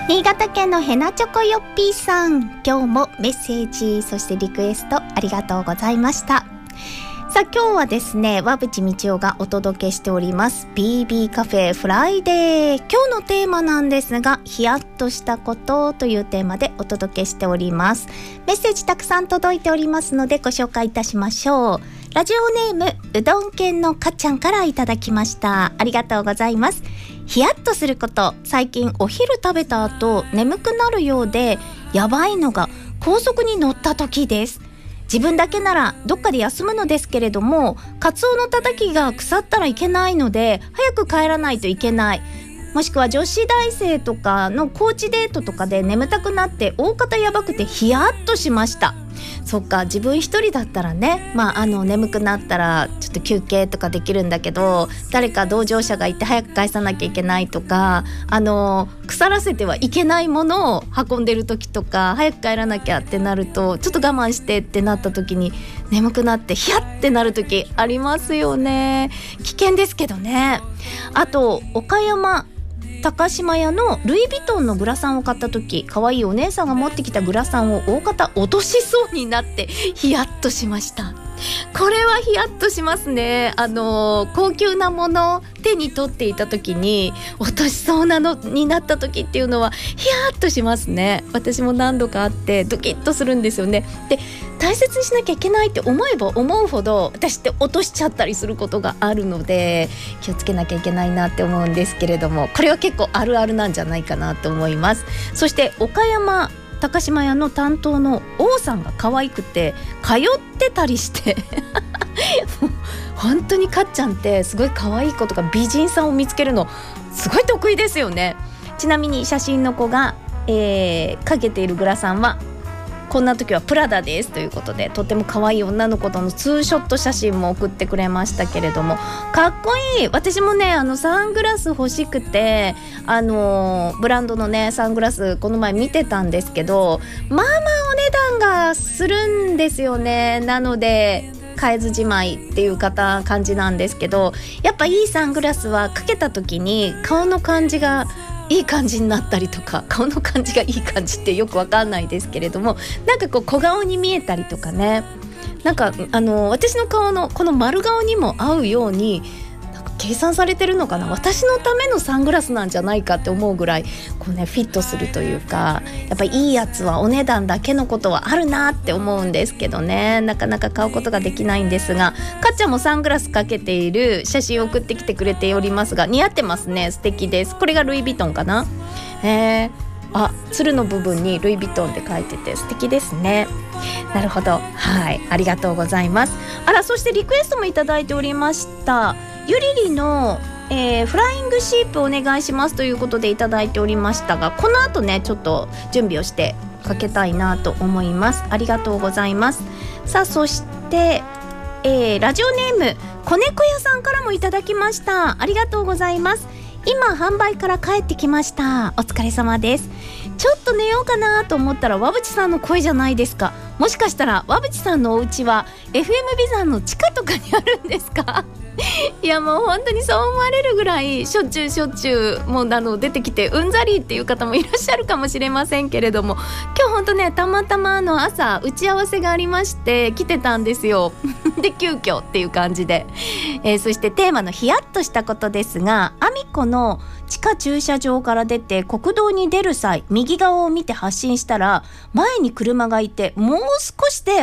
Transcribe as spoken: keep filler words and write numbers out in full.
新潟県のヘナチョコヨッピーさん、今日もメッセージそしてリクエストありがとうございました。さあ今日はですね、和淵道夫がお届けしております ビービー カフェフライデー。今日のテーマなんですが、ヒヤッとしたことというテーマでお届けしております。メッセージたくさん届いておりますのでご紹介いたしましょう。ラジオネームうどん県のかっちゃんからいただきました。ありがとうございます。ヒヤッとすること、最近お昼食べた後眠くなるようでやばいのが高速に乗った時です。自分だけならどっかで休むのですけれども、カツオのたたきが腐ったらいけないので早く帰らないといけない、もしくは女子大生とかのコーチデートとかで眠たくなって大方やばくてヒヤッとしました。そっか、自分一人だったらね、まあ、あの眠くなったらちょっと休憩とかできるんだけど、誰か同乗者がいて早く返さなきゃいけないとか、あの腐らせてはいけないものを運んでる時とか早く帰らなきゃってなると、ちょっと我慢してってなった時に眠くなってヒヤッってなる時ありますよね。危険ですけどね。あと岡山高島屋のルイ・ヴィトンのグラサンを買った時、可愛いお姉さんが持ってきたグラサンを大方落としそうになってヒヤッとしました。これはヒヤッとしますね。あの高級なものを手に取っていた時に落としそうなのになった時っていうのはヒヤッとしますね。私も何度かあってドキッとするんですよね。で、大切にしなきゃいけないって思えば思うほど私って落としちゃったりすることがあるので、気をつけなきゃいけないなって思うんですけれども、これは結構あるあるなんじゃないかなと思います。そして岡山高島屋の担当の王さんが可愛くて通ってたりして本当にかっちゃんってすごい可愛い子とか美人さんを見つけるのすごい得意ですよね。ちなみに写真の子が、えー、かけているグラサンはこんな時はプラダですということで、とても可愛い女の子とのツーショット写真も送ってくれましたけれども、かっこいい。私もね、あのサングラス欲しくて、あのー、ブランドのねサングラスこの前見てたんですけど、まあまあお値段がするんですよね。なので買えずじまいっていう方感じなんですけど、やっぱいいサングラスはかけた時に顔の感じがいい感じになったりとか、顔の感じがいい感じってよくわかんないですけれども、なんかこう小顔に見えたりとかね、なんかあの私の顔のこの丸顔にも合うようになんか計算されてるのかな、私のためのサングラスなんじゃないかって思うぐらいこうねフィットするというか、やっぱりいいやつはお値段だけのことはあるなって思うんですけどね、なかなか買うことができないんですが、かっちゃんもサングラスかけている写真を送ってきてくれておりますが、似合ってますね。素敵です。これがルイ・ヴィトンかな。へー、あ、鶴の部分にルイ・ヴィトンって書いてて素敵ですね。なるほど、はい、ありがとうございます。あら、そしてリクエストもいただいておりました。ゆりりの、えー、フライングシープお願いしますということでいただいておりましたが、この後ねちょっと準備をしてかけたいなと思います。ありがとうございます。さあそして、えー、ラジオネーム子猫屋さんからもいただきました。ありがとうございます。今販売から帰ってきました。お疲れ様です。ちょっと寝ようかなと思ったら和淵さんの声じゃないですか。もしかしたら和淵さんのお家は エフエム ビザンの地下とかにあるんですか？いやもう本当にそう思われるぐらいしょっちゅうしょっちゅうもうあの出てきてうんざりっていう方もいらっしゃるかもしれませんけれども、今日本当ねたまたまあの朝打ち合わせがありまして来てたんですよで急遽っていう感じで、えー、そしてテーマのヒヤッとしたことですが、アミコの地下駐車場から出て国道に出る際右側を見て発進したら前に車がいて、もう少しで